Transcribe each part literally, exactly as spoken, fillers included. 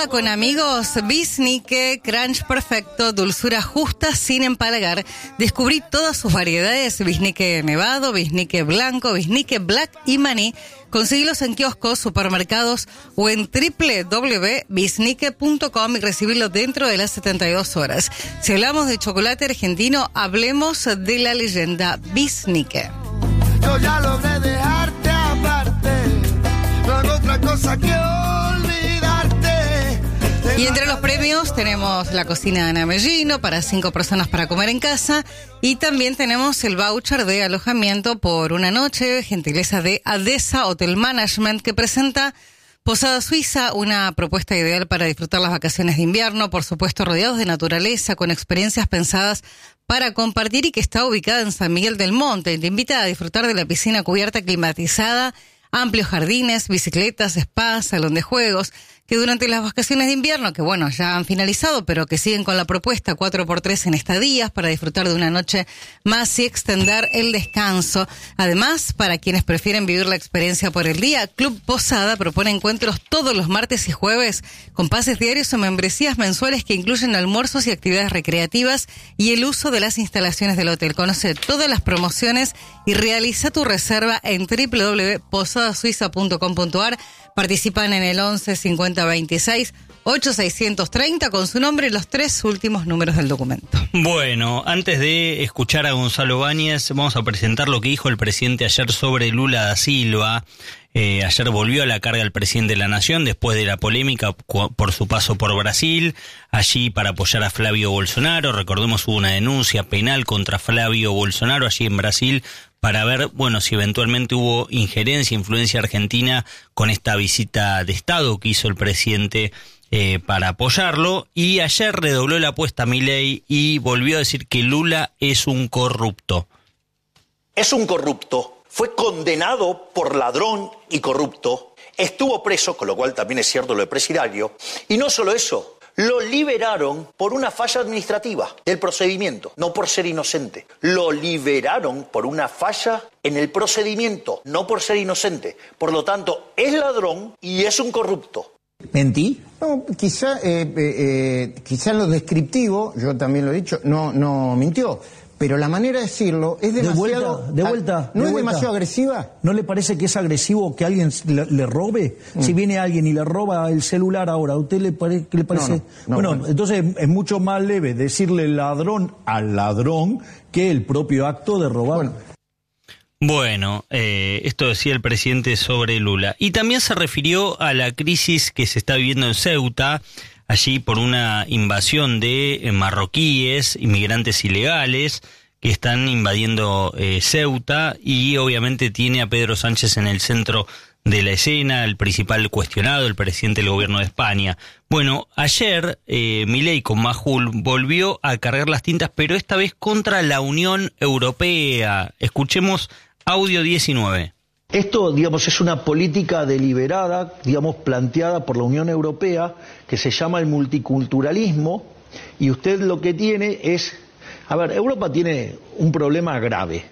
Temporada con amigos, Bisnique, crunch perfecto, dulzura justa sin empalagar. Descubrí todas sus variedades, Bisnique nevado, Bisnique blanco, Bisnique black y maní. Conseguilos en kioscos, supermercados o en doble u doble u doble u punto bisnique punto com y recibirlos dentro de las setenta y dos horas. Si hablamos de chocolate argentino, hablemos de la leyenda Bisnique. Yo ya logré dejarte aparte, no hago otra cosa que olvidarte. Y entre los premios tenemos la cocina de Ana Mellino para cinco personas para comer en casa y también tenemos el voucher de alojamiento por una noche, gentileza de Adesa Hotel Management, que presenta Posada Suiza, una propuesta ideal para disfrutar las vacaciones de invierno, por supuesto rodeados de naturaleza, con experiencias pensadas para compartir y que está ubicada en San Miguel del Monte. Te invita a disfrutar de la piscina cubierta climatizada, amplios jardines, bicicletas, spa, salón de juegos, que durante las vacaciones de invierno, que bueno, ya han finalizado, pero que siguen con la propuesta cuatro por tres en estadías para disfrutar de una noche más y extender el descanso. Además, para quienes prefieren vivir la experiencia por el día, Club Posada propone encuentros todos los martes y jueves con pases diarios o membresías mensuales que incluyen almuerzos y actividades recreativas y el uso de las instalaciones del hotel. Conoce todas las promociones y realiza tu reserva en doble u doble u doble u punto posada suiza punto com punto a r. Participan en el once cincuenta veintiséis ocho seiscientos treinta con su nombre y los tres últimos números del documento. Bueno, antes de escuchar a Gonzalo Báñez, vamos a presentar lo que dijo el presidente ayer sobre Lula da Silva. Eh, ayer volvió a la carga el presidente de la Nación después de la polémica cu- por su paso por Brasil, allí para apoyar a Flavio Bolsonaro. Recordemos, hubo una denuncia penal contra Flavio Bolsonaro allí en Brasil para ver, bueno, si eventualmente hubo injerencia, influencia argentina con esta visita de Estado que hizo el presidente eh, para apoyarlo. Y ayer redobló la apuesta a Milei y volvió a decir que Lula es un corrupto. Es un corrupto, fue condenado por ladrón y corrupto, estuvo preso, con lo cual también es cierto lo de presidiario, y no solo eso, lo liberaron por una falla administrativa del procedimiento, no por ser inocente. Lo liberaron por una falla en el procedimiento, no por ser inocente. Por lo tanto, es ladrón y es un corrupto. ¿Mentí? No, quizá, eh, eh, eh, quizá en lo descriptivo, yo también lo he dicho, no, no mintió. Pero la manera de decirlo es demasiado... De vuelta, de vuelta. ¿No de es vuelta. demasiado agresiva? ¿No le parece que es agresivo que alguien le, le robe? Mm. Si viene alguien y le roba el celular ahora, ¿a usted le, pare, qué le parece? No, no, no, bueno, bueno, entonces es mucho más leve decirle ladrón al ladrón que el propio acto de robar. Bueno. Bueno, eh, esto decía el presidente sobre Lula. Y también se refirió a la crisis que se está viviendo en Ceuta, allí por una invasión de marroquíes, inmigrantes ilegales, que están invadiendo eh, Ceuta, y obviamente tiene a Pedro Sánchez en el centro de la escena, el principal cuestionado, el presidente del gobierno de España. Bueno, ayer eh, Milei con Majul volvió a cargar las tintas, pero esta vez contra la Unión Europea. Escuchemos audio diecinueve. Esto, digamos, es una política deliberada, digamos, planteada por la Unión Europea, que se llama el multiculturalismo, y usted lo que tiene es... A ver, Europa tiene un problema grave.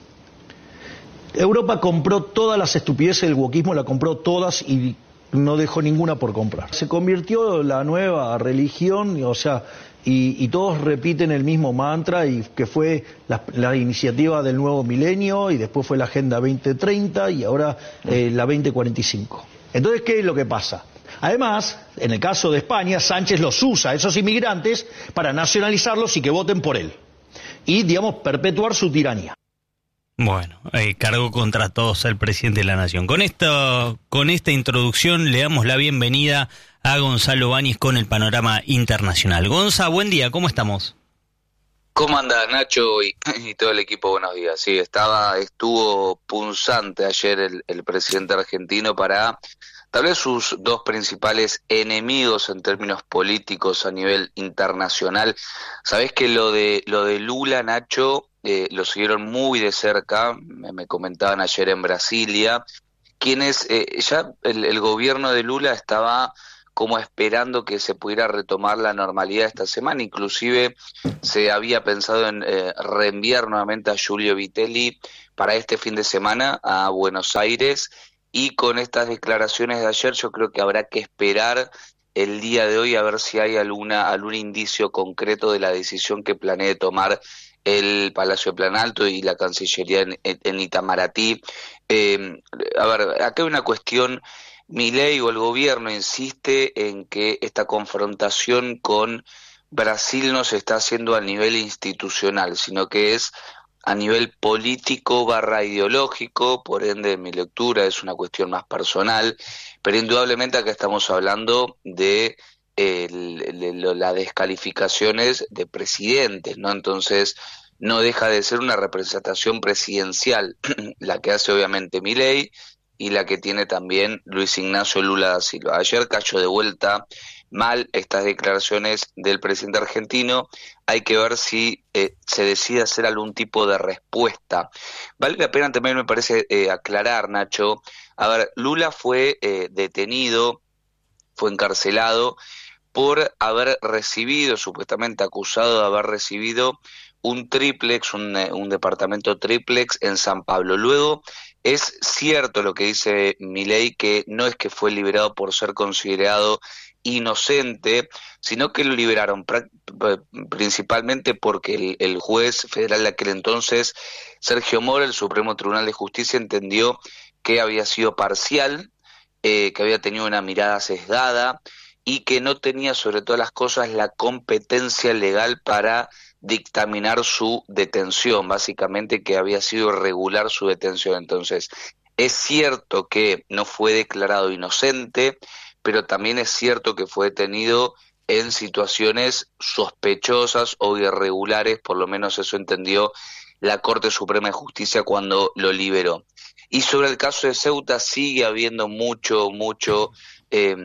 Europa compró todas las estupideces del wokismo, la compró todas y no dejó ninguna por comprar. Se convirtió en la nueva religión, o sea, y, y todos repiten el mismo mantra, y que fue la, la iniciativa del nuevo milenio, y después fue la Agenda veinte treinta y ahora eh, la veinte cuarenta y cinco. Entonces, ¿qué es lo que pasa? Además, en el caso de España, Sánchez los usa a esos inmigrantes para nacionalizarlos y que voten por él. Y, digamos, perpetuar su tiranía. Bueno, eh, cargó contra todos al presidente de la Nación. Con esto, con esta introducción le damos la bienvenida a Gonzalo Báñez con el panorama internacional. Gonza, buen día, ¿cómo estamos? ¿Cómo anda Nacho y, y todo el equipo? Buenos días. Sí, estaba, estuvo punzante ayer el, el presidente argentino para tal vez sus dos principales enemigos en términos políticos a nivel internacional. Sabés que lo de lo de Lula, Nacho, eh, lo siguieron muy de cerca, me, me comentaban ayer en Brasilia, quienes eh, ya el, el gobierno de Lula estaba como esperando que se pudiera retomar la normalidad esta semana. Inclusive se había pensado en eh, reenviar nuevamente a Giulio Vitelli para este fin de semana a Buenos Aires, y con estas declaraciones de ayer yo creo que habrá que esperar el día de hoy a ver si hay alguna algún indicio concreto de la decisión que planee tomar el Palacio de Planalto y la Cancillería en, en Itamaraty. Eh, a ver, acá hay una cuestión. Milei o el gobierno insiste en que esta confrontación con Brasil no se está haciendo a nivel institucional, sino que es a nivel político barra ideológico, por ende mi lectura es una cuestión más personal, pero indudablemente acá estamos hablando de el, el, las descalificaciones de presidentes, ¿no? Entonces no deja de ser una representación presidencial, la que hace obviamente Milei y la que tiene también Luis Ignacio Lula da Silva. Ayer cayó de vuelta mal estas declaraciones del presidente argentino. Hay que ver si eh, se decide hacer algún tipo de respuesta. Vale la pena también, me parece, eh, aclarar, Nacho. A ver, Lula fue eh, detenido, fue encarcelado por haber recibido, supuestamente acusado de haber recibido un triplex, un, un departamento triplex en San Pablo. Luego, es cierto lo que dice Milei, que no es que fue liberado por ser considerado inocente, sino que lo liberaron principalmente porque el, el juez federal de aquel entonces, Sergio Moro, el Supremo Tribunal de Justicia, entendió que había sido parcial, eh, que había tenido una mirada sesgada y que no tenía, sobre todas las cosas, la competencia legal para dictaminar su detención, básicamente que había sido irregular su detención. Entonces, es cierto que no fue declarado inocente, pero también es cierto que fue detenido en situaciones sospechosas o irregulares, por lo menos eso entendió la Corte Suprema de Justicia cuando lo liberó. Y sobre el caso de Ceuta sigue habiendo mucho, mucho eh,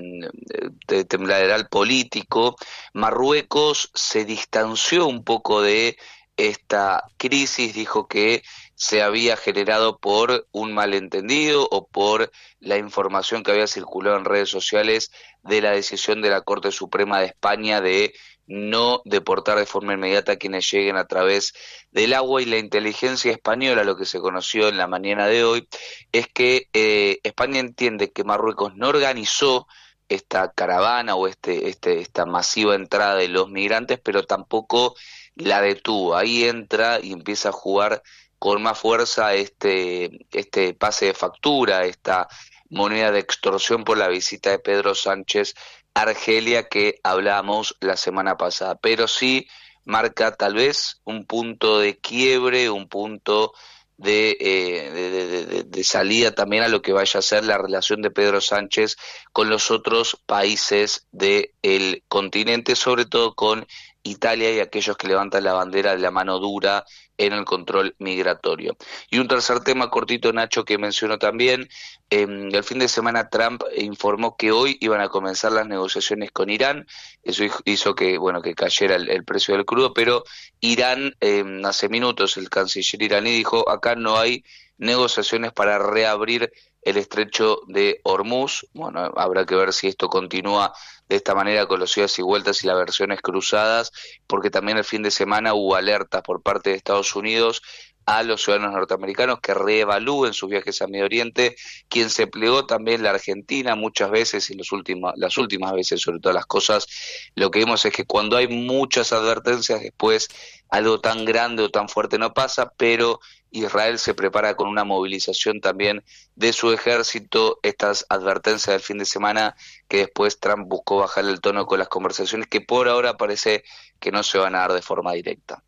de tembladeral político. Marruecos se distanció un poco de esta crisis, dijo que se había generado por un malentendido o por la información que había circulado en redes sociales de la decisión de la Corte Suprema de España de no deportar de forma inmediata a quienes lleguen a través del agua. Y la inteligencia española, lo que se conoció en la mañana de hoy, es que eh, España entiende que Marruecos no organizó esta caravana o este, este, esta masiva entrada de los migrantes, pero tampoco la detuvo. Ahí entra y empieza a jugar con más fuerza este, este pase de factura, esta moneda de extorsión por la visita de Pedro Sánchez a Argelia que hablábamos la semana pasada. Pero sí marca tal vez un punto de quiebre, un punto de, eh, de, de, de, de salida también a lo que vaya a ser la relación de Pedro Sánchez con los otros países del continente, sobre todo con Italia y aquellos que levantan la bandera de la mano dura en el control migratorio. Y un tercer tema cortito, Nacho, que mencionó también, eh, el fin de semana Trump informó que hoy iban a comenzar las negociaciones con Irán. Eso hizo que, bueno, que cayera el, el precio del crudo, pero Irán, eh, hace minutos el canciller iraní dijo, acá no hay negociaciones para reabrir el estrecho de Hormuz. Bueno, habrá que ver si esto continúa de esta manera con los idas y vueltas y las versiones cruzadas, porque también el fin de semana hubo alertas por parte de Estados Unidos a los ciudadanos norteamericanos que reevalúen sus viajes a Medio Oriente, quien se plegó también la Argentina muchas veces y los últimos, las últimas veces, sobre todas las cosas, lo que vemos es que cuando hay muchas advertencias, después algo tan grande o tan fuerte no pasa, pero Israel se prepara con una movilización también de su ejército, estas advertencias del fin de semana que después Trump buscó bajar el tono con las conversaciones que por ahora parece que no se van a dar de forma directa.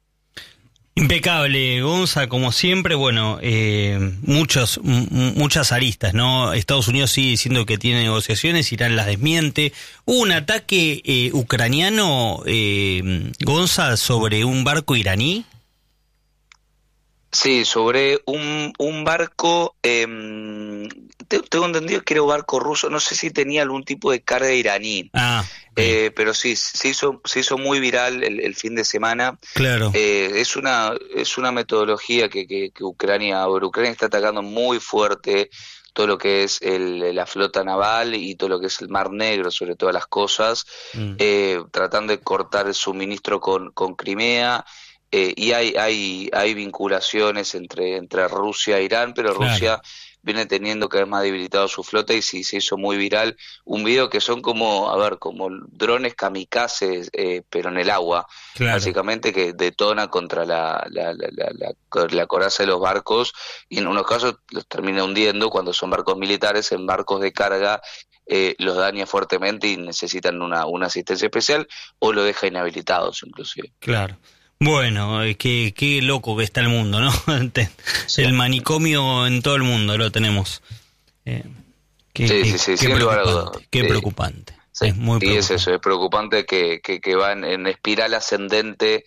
Impecable, Gonza, como siempre. Bueno, eh, muchos, m- muchas aristas, ¿no? Estados Unidos sigue diciendo que tiene negociaciones, Irán las desmiente. Hubo un ataque eh, ucraniano, eh, Gonza, sobre un barco iraní. Sí, sobre un, un barco, eh, tengo entendido que era un barco ruso, no sé si tenía algún tipo de carga iraní, Ah, eh, pero sí, se hizo, se hizo muy viral el, el fin de semana. claro. Eh, es una es una metodología que, que, que Ucrania, ahora Ucrania está atacando muy fuerte todo lo que es el, la flota naval y todo lo que es el Mar Negro, sobre todas las cosas, mm. eh, tratando de cortar el suministro con, con Crimea. Eh, y hay hay hay vinculaciones entre entre Rusia e Irán, pero claro. Rusia viene teniendo cada vez más debilitado su flota y sí se hizo muy viral un video que son como, a ver, como drones kamikazes, eh, pero en el agua, claro. Básicamente que detona contra la, la, la, la, la, la coraza de los barcos y en unos casos los termina hundiendo cuando son barcos militares, en barcos de carga eh, los daña fuertemente y necesitan una, una asistencia especial o lo deja inhabilitados inclusive. Claro. Bueno, qué, qué loco que está el mundo, ¿no? Sí. El manicomio en todo el mundo lo tenemos. Eh, qué, sí, qué, sí, sí, qué sin lugar a dudas. Qué sí. preocupante. Sí. Es muy preocupante. Y es eso, es preocupante que, que, que va en, en espiral ascendente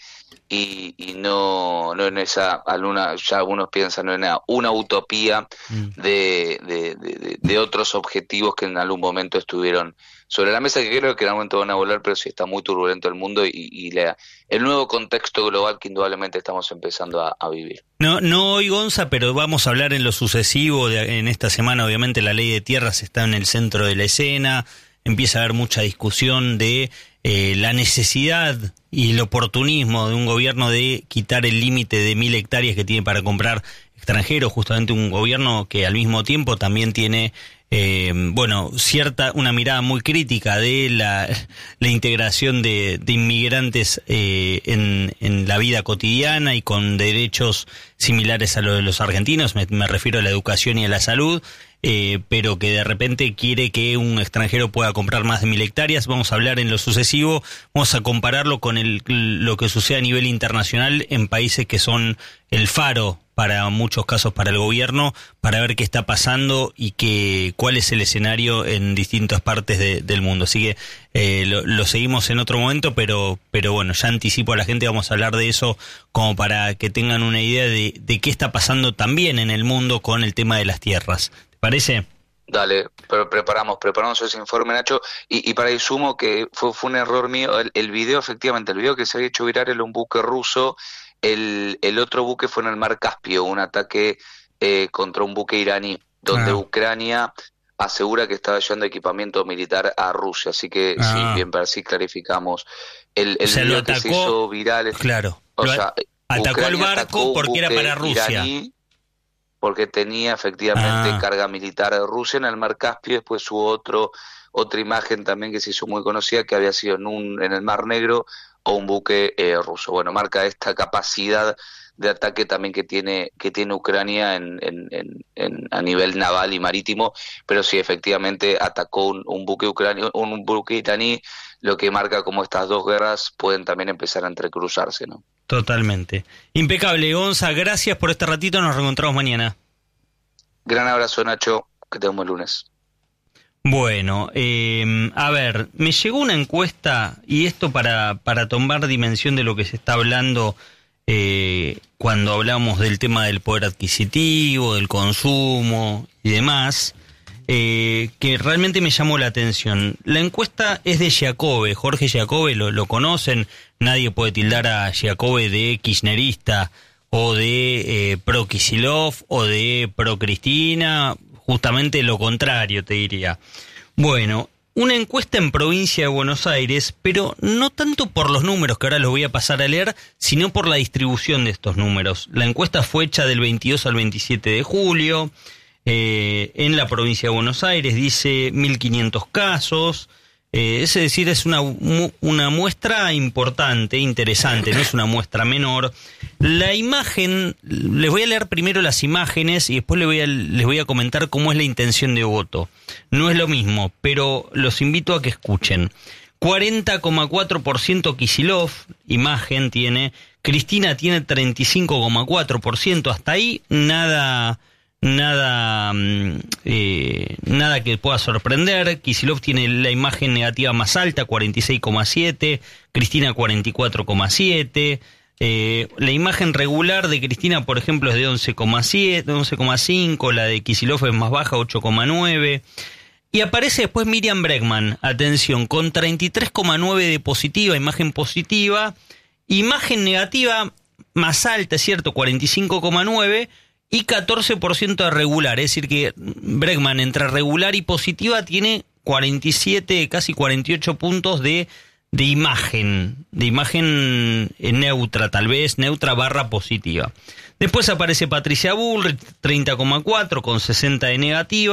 y, y no, no en esa, alguna, ya algunos piensan en una, una utopía mm. de, de, de, de otros objetivos que en algún momento estuvieron sobre la mesa, que creo que en algún momento van a volar, pero sí está muy turbulento el mundo y, y la, el nuevo contexto global que indudablemente estamos empezando a, a vivir. No, no hoy, Gonza, pero vamos a hablar en lo sucesivo. De, en esta semana, obviamente, la ley de tierras está en el centro de la escena. Empieza a haber mucha discusión de eh, la necesidad y el oportunismo de un gobierno de quitar el límite de mil hectáreas que tiene para comprar extranjeros, justamente un gobierno que al mismo tiempo también tiene eh, bueno, cierta, una mirada muy crítica de la, la integración de, de inmigrantes eh, en, en la vida cotidiana y con derechos similares a los de los argentinos, me, me refiero a la educación y a la salud. Eh, pero que de repente quiere que un extranjero pueda comprar más de mil hectáreas. Vamos a hablar en lo sucesivo, vamos a compararlo con el, lo que sucede a nivel internacional en países que son el faro para muchos casos para el gobierno, para ver qué está pasando y que, cuál es el escenario en distintas partes de, del mundo. Así que eh, lo, lo seguimos en otro momento, pero, pero bueno, ya anticipo a la gente, vamos a hablar de eso como para que tengan una idea de, de qué está pasando también en el mundo con el tema de las tierras. ¿Parece? Dale, pero preparamos, preparamos ese informe, Nacho, y, y para ahí sumo que fue, fue un error mío, el, el video, efectivamente, el video que se había hecho viral era un buque ruso, el, el otro buque fue en el mar Caspio, un ataque eh, contra un buque iraní, donde ah. Ucrania asegura que estaba llevando equipamiento militar a Rusia, así que ah. sí, bien, para así clarificamos. El, el o sea, video lo atacó, que se hizo viral, claro, o sea, atacó Ucrania el barco atacó porque era para Rusia. Iraní, porque tenía efectivamente ah. carga militar de Rusia en el mar Caspio. Después hubo otro otra imagen también que se hizo muy conocida, que había sido en un en el Mar Negro o un buque eh, ruso. Bueno, marca esta capacidad de ataque también que tiene que tiene Ucrania en, en, en, en a nivel naval y marítimo, pero sí, efectivamente atacó un, un buque ucraniano, un buque iraní, lo que marca como estas dos guerras pueden también empezar a entrecruzarse, ¿no? Totalmente. Impecable, Gonza, gracias por este ratito, nos reencontramos mañana. Gran abrazo, Nacho, que te vemos el lunes. Bueno, eh, a ver, me llegó una encuesta, y esto para, para tomar dimensión de lo que se está hablando eh, cuando hablamos del tema del poder adquisitivo, del consumo y demás, eh, que realmente me llamó la atención. La encuesta es de Giacobbe, Jorge Giacobbe, lo, lo conocen, nadie puede tildar a Giacobbe de kirchnerista o de eh, pro Kicillof o de pro Cristina, justamente lo contrario te diría. Bueno, una encuesta en provincia de Buenos Aires, pero no tanto por los números, que ahora los voy a pasar a leer, sino por la distribución de estos números. La encuesta fue hecha del veintidós al veintisiete de julio, eh, en la provincia de Buenos Aires, dice mil quinientos casos, eh, es decir, es una, una muestra importante, interesante, no es una muestra menor. La imagen, les voy a leer primero las imágenes y después les voy a, les voy a comentar cómo es la intención de voto. No es lo mismo, pero los invito a que escuchen. cuarenta coma cuatro por ciento Kicillof, imagen tiene, Cristina tiene treinta y cinco coma cuatro por ciento, hasta ahí nada... Nada eh, nada que pueda sorprender. Kicillof tiene la imagen negativa más alta, cuarenta y seis coma siete, Cristina cuarenta y cuatro coma siete. Eh, la imagen regular de Cristina, por ejemplo, es de once coma siete, once coma cinco, la de Kicillof es más baja, ocho coma nueve. Y aparece después Miriam Bregman, atención, con treinta y tres coma nueve de positiva, imagen positiva, imagen negativa más alta, es cierto, cuarenta y cinco coma nueve, y catorce por ciento de regular, es decir que Bregman entre regular y positiva tiene cuarenta y siete, casi cuarenta y ocho puntos de, de imagen, de imagen neutra, tal vez neutra barra positiva. Después aparece Patricia Bullrich, treinta coma cuatro con sesenta de negativa.